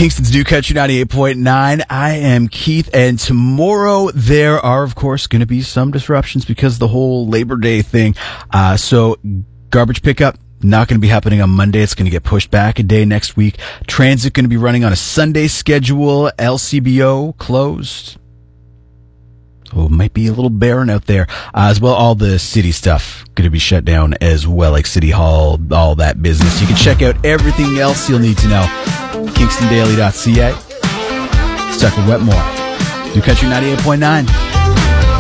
Kingston's New Country 98.9. I am Keith, and tomorrow there are, of course, going to be some disruptions because of the whole Labor Day thing. So garbage pickup, not going to be happening on Monday. It's going to get pushed back a day next week. Transit going to be running on a Sunday schedule. LCBO closed. Oh, it might be a little barren out there. As well, all the city stuff going to be shut down as well, like City Hall, all that business. You can check out everything else you'll need to know. KingstonDaily.ca. Stuck with Wetmore. New Country 98.9.